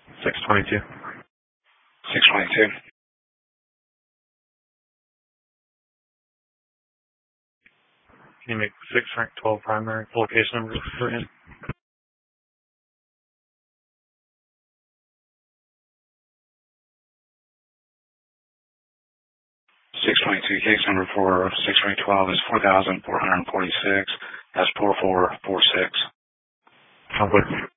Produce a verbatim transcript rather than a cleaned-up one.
six twenty-two. six twenty-two. Can you make six rank twelve primary location numbers for him? six twenty-two, case number for six rank twelve is four thousand four hundred forty-six. That's four four four six. Sounds good.